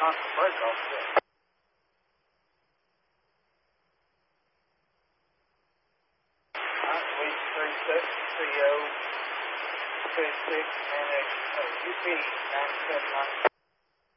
knock the brake off there. Week 373026 and UP 979.